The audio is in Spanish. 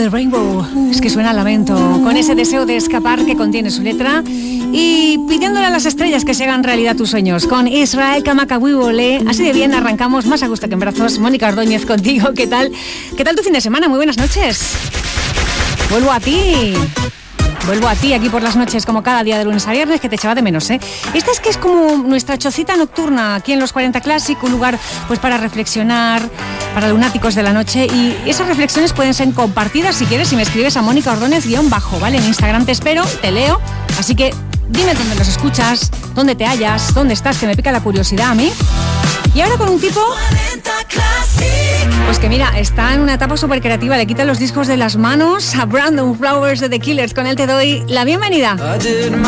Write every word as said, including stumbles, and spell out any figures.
the Rainbow. Es que suena a lamento, con ese deseo de escapar que contiene su letra y pidiéndole a las estrellas que se hagan realidad tus sueños. Con Israel Kamakawiwole, así de bien arrancamos, más a gusto que en brazos. Mónica Ordóñez contigo, ¿qué tal? ¿Qué tal tu fin de semana? Muy buenas noches. Vuelvo a ti. Vuelvo a ti aquí por las noches, como cada día de lunes a viernes, que te echaba de menos, ¿eh? Esta es que es como nuestra chocita nocturna aquí en los cuarenta Classic, un lugar pues para reflexionar, para lunáticos de la noche, y esas reflexiones pueden ser compartidas si quieres, si me escribes a Mónica Ordóñez guión bajo, ¿vale? En Instagram te espero, te leo, así que dime dónde nos escuchas, dónde te hallas, dónde estás, que me pica la curiosidad a mí. Y ahora con un tipo pues que mira, está en una etapa súper creativa, le quita los discos de las manos a Brandon Flowers de The Killers. Con él te doy la bienvenida.